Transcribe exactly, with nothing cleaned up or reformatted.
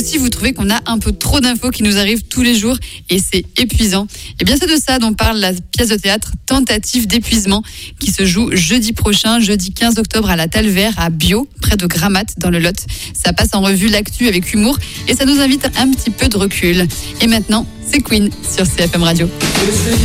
aussi vous trouvez qu'on a un peu trop d'infos qui nous arrivent tous les jours et c'est épuisant. Et bien c'est de ça dont parle la pièce de théâtre Tentative d'épuisement qui se joue jeudi prochain, jeudi quinze octobre à la Talvert à Bio, près de Gramat dans le Lot. Ça passe en revue l'actu avec humour et ça nous invite à un petit peu de recul. Et maintenant, c'est Queen sur C F M Radio.